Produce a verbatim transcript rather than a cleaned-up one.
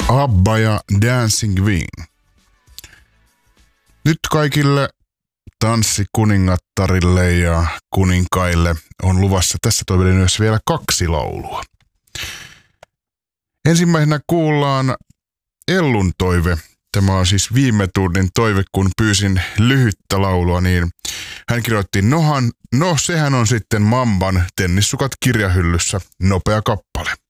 ABBA ja Dancing Queen. Nyt kaikille tanssikuningattarille ja kuninkaille on luvassa tässä toivelinjassa vielä kaksi laulua. Ensimmäisenä kuullaan Ellun toive. Tämä on siis viime tunnin toive, kun pyysin lyhyttä laulua, niin hän kirjoitti, nohan, no sehän on sitten Mamban Tennissukat kirjahyllyssä, nopea kappale.